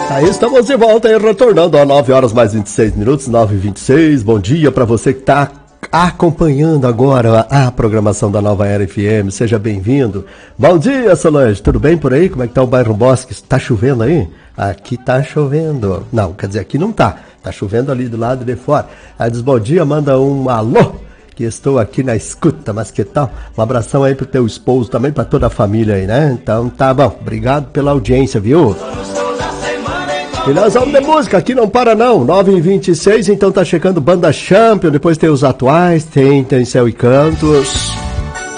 Aí estamos de volta e retornando a 9 horas mais 26 minutos, 9h26. Bom dia para você que está acompanhando agora a programação da Nova Era FM. Seja bem-vindo. Bom dia, Solange. Tudo bem por aí? Como é que tá o bairro Bosque? Tá chovendo aí? Aqui tá chovendo. Não, quer dizer, aqui não tá. Tá chovendo ali do lado de fora. Aí diz bom dia, manda um alô, que estou aqui na escuta, mas que tal? Um abração aí pro teu esposo também, pra toda a família aí, né? Então tá bom. Obrigado pela audiência, viu? E nós vamos de música, aqui não para não, 9h26, então tá chegando Banda Champion, depois tem os atuais, tem Céu e Cantos.